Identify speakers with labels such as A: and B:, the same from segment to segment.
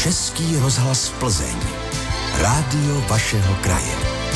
A: Český rozhlas Plzeň. Rádio vašeho kraje.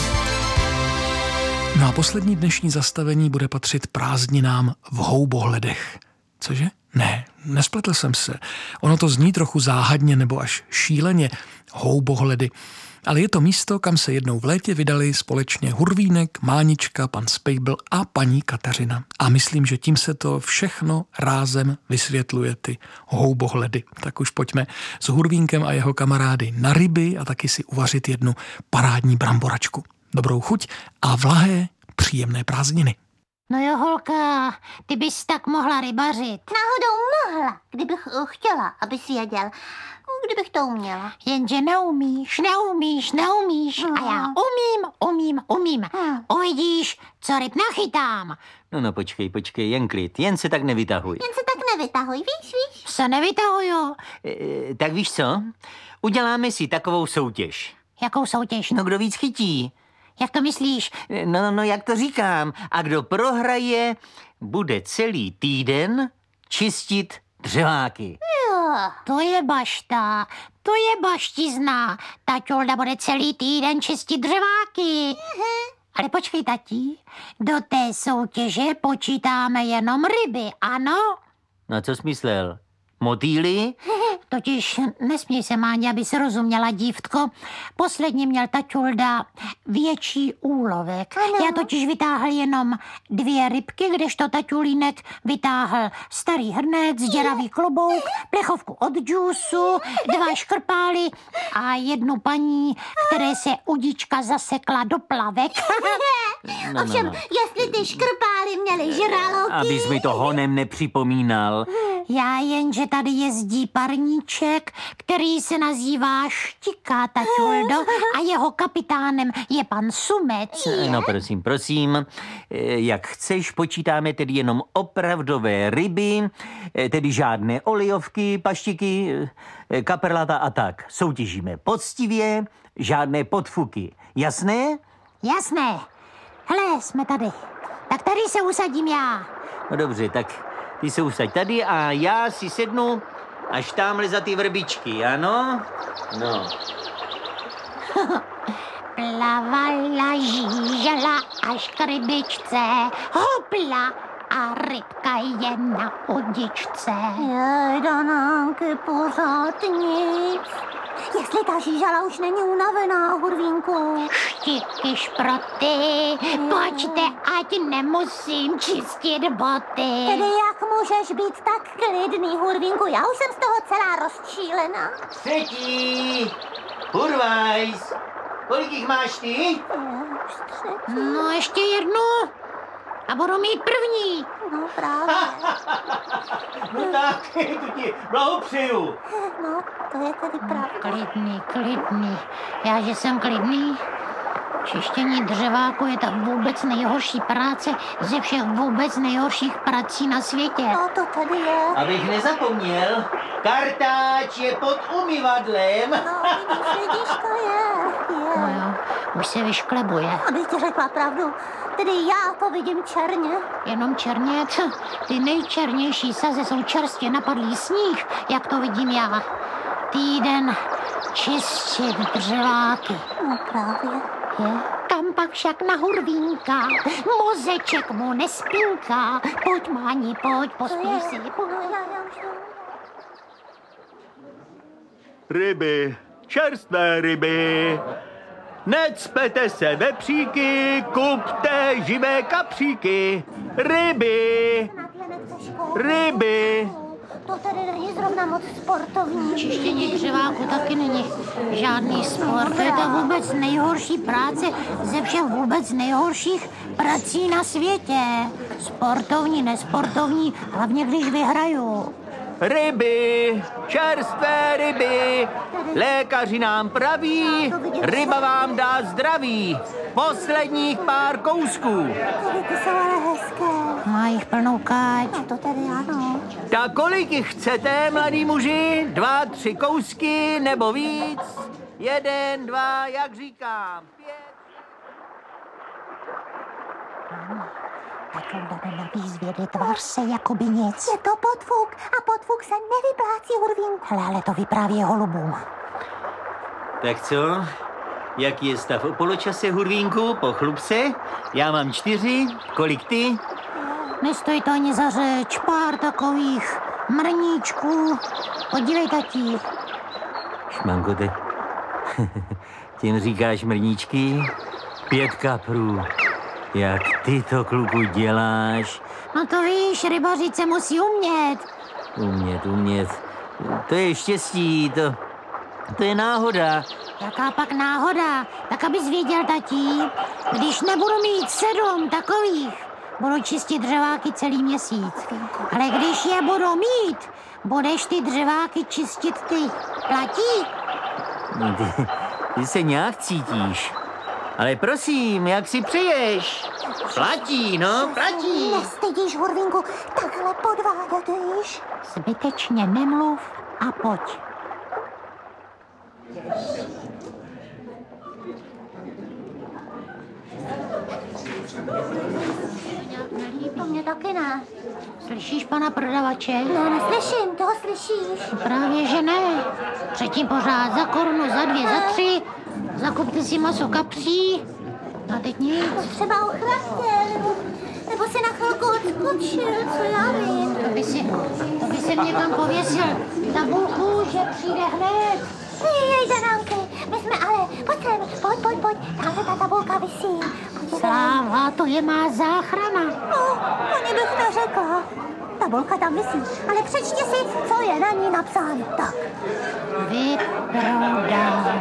B: No a poslední dnešní zastavení bude patřit prázdninám v Houbohledech. Cože? Ne, nespletl jsem se. Ono to zní trochu záhadně nebo až šíleně. Houbohledy. Ale je to místo, kam se jednou v létě vydali společně Hurvínek, Mánička, pan Spejbl a paní Kateřina. A myslím, že tím se to všechno rázem vysvětluje, ty houbohledy. Tak už pojďme s Hurvínkem a jeho kamarády na ryby a taky si uvařit jednu parádní bramboračku. Dobrou chuť a vlahé, příjemné prázdniny.
C: No jo, holka, ty bys tak mohla rybařit.
D: Náhodou mohla, kdybych chtěla, aby si jeděl. Kdybych to uměla.
C: Jenže neumíš. A já umím. Uvidíš, co ryb nachytám.
E: No, počkej, jen klid, jen se tak nevytahuj.
D: Víš?
C: Se nevytahuju.
E: Tak víš co? Uděláme si takovou soutěž.
C: Jakou soutěž?
E: No, kdo víc chytí?
C: Jak to myslíš?
E: No, jak to říkám. A kdo prohraje, bude celý týden čistit dřeváky.
C: To je bašta, to je baštizna. Taťulda bude celý týden čistit dřeváky. Ale počkej, tati, do té soutěže počítáme jenom ryby, ano?
E: No, co jsi myslel? Motýly?
C: Totiž nesměj se, Máně, aby se rozuměla, dívtko. Posledně měl taťulda větší úlovek.
D: Ano.
C: Já totiž vytáhl jenom 2 rybky, kdežto taťulínek vytáhl starý hrnec, děravý klobouk, plechovku od džusu, 2 škrpály a 1 paní, které se udička zasekla do plavek.
D: Ovšem, jestli ty škrpály měly žraloky...
E: Abys mi to honem nepřipomínal.
C: Já jenže tady jezdí parníček, který se nazývá Štika, taťuldo, a jeho kapitánem je pan Sumec.
E: No, prosím. Jak chceš, počítáme tedy jenom opravdové ryby, tedy žádné olejovky, paštiky, kaperlata a tak. Soutěžíme poctivě, žádné podfuky. Jasné?
C: Jasné. Hele, jsme tady. Tak tady se usadím já.
E: No dobře, tak ty se usaď tady a já si sednu až tamhle za ty vrbičky, ano? No.
C: Plavala, žížela až k rybičce, hopla a rybka je na udičce.
D: Jej, Danánky, pořád nic. Jestli ta žížala už není unavená, Hurvínku.
C: Štiky, šproty, pojďte, ať nemusím čistit boty.
D: Tedy jak můžeš být tak klidný, Hurvínku? Já už jsem z toho celá rozčílená.
E: 3. Hurvajs. Kolik jich máš ty?
C: No ještě jednu a budu mít první.
D: No právě.
E: No tak, to ti blahopřeju.
D: No, to je tedy pravda.
C: Klidný. Já, že jsem klidný? Čištění dřeváku je ta vůbec nejhorší práce ze všech vůbec nejhorších prací na světě.
D: No, to tady je.
E: Abych nezapomněl, kartáč je pod umyvadlem.
D: No, vidíš, to je.
C: No jo, už se vyšklebuje.
D: Abych ti řekla pravdu, tedy já to vidím černě.
C: Jenom černě? Ty nejčernější saze jsou čerstvě napadlý sníh, jak to vidím já. Týden čistit dřeváky.
D: No právě.
C: Je? Kam pak však na Hurvínka? Mozeček mu nespinká. Pojď, Máni, pojď, pospíš si.
F: Ryby, čerstvé ryby. Necpete se vepříky, kupte živé kapříky. Ryby, ryby.
D: To tady není zrovna moc sportovní.
C: Čištění dřeváku taky není žádný sport. To je ta vůbec nejhorší práce ze všech vůbec nejhorších prací na světě. Sportovní, nesportovní, hlavně když vyhraju.
F: Ryby, čerstvé ryby. Lékaři nám praví, ryba vám dá zdraví. Posledních pár kousků.
D: Tady ty jsou ale hezké.
C: Má jich plnou káč.
D: No to tady ano.
F: Tak kolik jich chcete, mladí muži? 2, 3 kousky nebo víc? 1, 2, jak říkám, 5.
C: Taťulda na výzvědy, tvář se jako by nic.
D: Je to podfuk a podfuk se nevyplácí, Hurvínku.
C: Hele, ale to vypráví holubům.
E: Tak co? Jaký je stav o poločase, Hurvínku? Pochlup se. Já mám 4. Kolik ty?
C: Nestojí to ani za řeč, pár takových mrníčků. Podívej, tati.
E: Šmankote. Tím říkáš mrníčky? 5 kaprů. Jak ty to, kluku, děláš?
C: No to víš, rybařit se musí umět.
E: Umět. To je štěstí, to je náhoda.
C: Jaká pak náhoda? Tak abys věděl, tati, když nebudu mít 7 takových, budu čistit dřeváky celý měsíc. Ale když je budu mít, budeš ty dřeváky čistit ty. Platí?
E: No, ty se nějak cítíš. Ale prosím, jak si přeješ? Platí, no, platí.
D: Nestydíš, Hurvínku, takhle podvádět, víš?
C: Zbytečně nemluv a pojď.
D: To mě taky ne.
C: Slyšíš pana prodavače?
D: No, neslyším, toho slyšíš?
C: Právě, že ne. Předtím pořád za 1, za 2, za 3. Zakupte si maso kapří. A teď nic.
D: Třeba ochratě, nebo si na chvilku odskočil, co já vím.
C: To by se někam pověsil tabulku, že přijde hned.
D: Jej, Danánky, my jsme ale, pojď, tamhle ta tabulka visí.
C: Sláva, to je má záchrana.
D: No, ani bych neřekla. Tabulka tam visí, ale přečti si, co je na ní napsáno. Tak.
C: Vyprodám.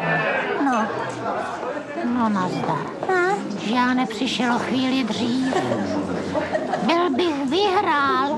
C: No nazdar. Že já nepřišel o chvíli dřív. Byl bych vyhrál.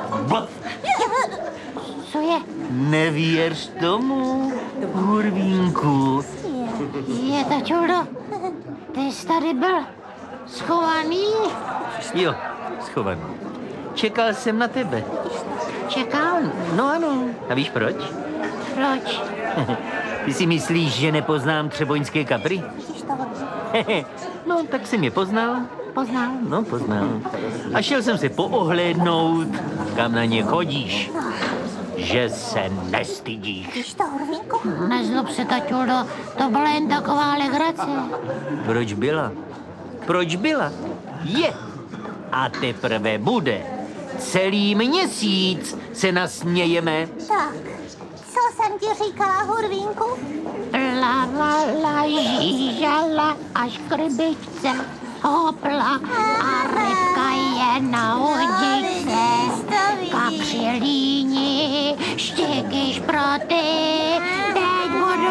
C: Co je?
E: Nevěř tomu, Hurvínku.
C: Je, taťuldo, ty jsi tady byl schovaný?
E: Jo, schovaný. Čekal jsem na tebe.
C: Čekal?
E: No ano. A víš proč?
C: Proč?
E: Ty si myslíš, že nepoznám třeboňské kapry? No, tak jsem je poznal.
C: Poznal?
E: No, poznal. A šel jsem se poohlédnout, kam na ně chodíš. Že se nestydíš.
D: Víš to, Hurvínku?
C: Nezlob se, taťuldo, to byla jen taková legrace.
E: Proč byla? Je. A teprve bude. Celý měsíc se nasmějeme.
D: Tak, co jsem ti říkala, Hurvínku?
C: Plavala, žížala až k rybičce hopla a rybka je na udice. Kapři líni, štěky šproty